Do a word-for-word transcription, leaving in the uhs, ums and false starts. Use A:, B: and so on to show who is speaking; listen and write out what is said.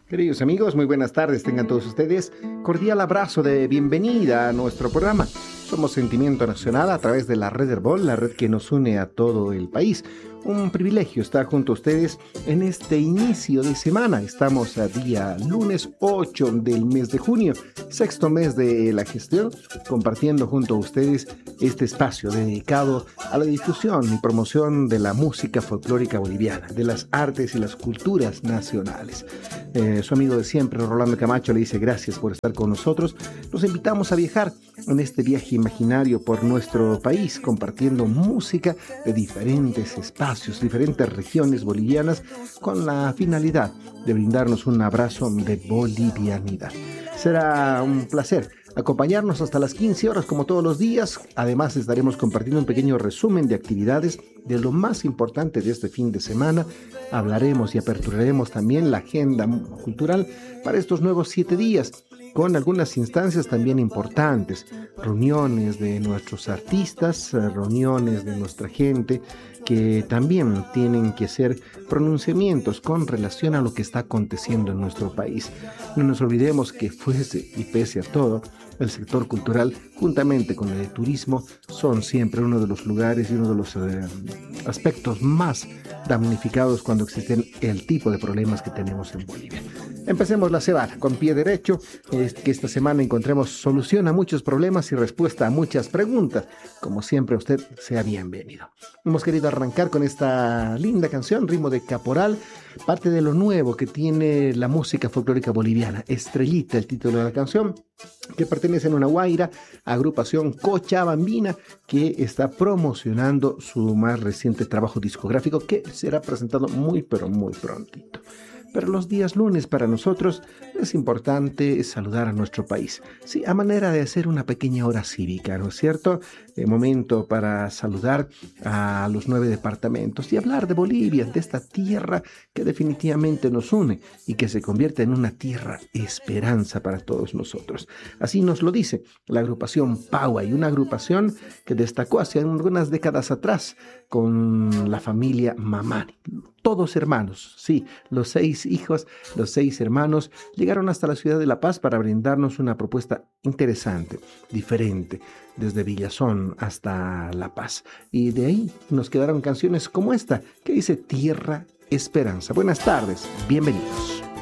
A: Queridos amigos, muy buenas tardes, tengan todos ustedes cordial abrazo de bienvenida a nuestro programa. Somos Sentimiento Nacional a través de la Red Herbol, la red que nos une a todo el país. Un privilegio estar junto a ustedes en este inicio de semana. Estamos a día lunes ocho del mes de junio, sexto mes de la gestión, compartiendo junto a ustedes este espacio dedicado a la difusión y promoción de la música folclórica boliviana, de las artes y las culturas nacionales. Eh, su amigo de siempre, Rolando Camacho, le dice gracias por estar con nosotros. Los invitamos a viajar en este viaje imaginario por nuestro país, compartiendo música de diferentes espacios, diferentes regiones bolivianas, con la finalidad de brindarnos un abrazo de bolivianidad. Será un placer acompañarnos hasta las quince horas como todos los días. Además estaremos compartiendo un pequeño resumen de actividades de lo más importante de este fin de semana. Hablaremos y aperturaremos también la agenda cultural para estos nuevos siete días, con algunas instancias también importantes, reuniones de nuestros artistas, reuniones de nuestra gente, que también tienen que hacer pronunciamientos con relación a lo que está aconteciendo en nuestro país. No nos olvidemos que fuese y pese a todo, el sector cultural, juntamente con el de turismo, son siempre uno de los lugares y uno de los eh, aspectos más damnificados cuando existen el tipo de problemas que tenemos en Bolivia. Empecemos la semana con pie derecho, es que esta semana encontremos solución a muchos problemas y respuesta a muchas preguntas. Como siempre, usted sea bienvenido. Hemos querido arrancar con esta linda canción, ritmo de caporal, parte de lo nuevo que tiene la música folclórica boliviana. Estrellita, el título de la canción, que pertenece a una guaira, agrupación cochabambina, que está promocionando su más reciente trabajo discográfico, que será presentado muy pero muy prontito. Pero los días lunes para nosotros es importante saludar a nuestro país. Sí, a manera de hacer una pequeña hora cívica, ¿no es cierto? El momento para saludar a los nueve departamentos y hablar de Bolivia, de esta tierra que definitivamente nos une y que se convierte en una tierra esperanza para todos nosotros. Así nos lo dice la agrupación Paua, y una agrupación que destacó hace algunas décadas atrás con la familia Mamani. Todos hermanos, sí, los seis hijos, los seis hermanos, llegaron hasta la ciudad de La Paz para brindarnos una propuesta interesante, diferente, desde Villazón hasta La Paz. Y de ahí nos quedaron canciones como esta, que dice Tierra Esperanza. Buenas tardes, bienvenidos.